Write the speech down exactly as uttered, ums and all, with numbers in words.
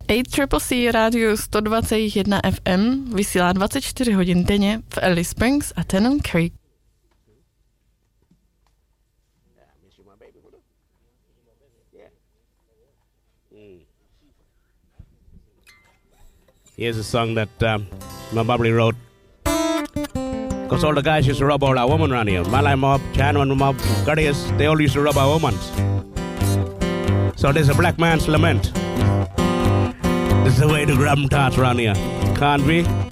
A C C rádiu sto dvacet jedna F M vysílá dvacet čtyři hodin denně v Alice Springs a Tenon Creek. Here's a song that um, my bubbly wrote. Because all the guys used to rub all our women around here. Malay mob, Chanwan mob, Courteous, they all used to rub our women. So there's a black man's lament. This is the way to grab them tarts around here. Can't we?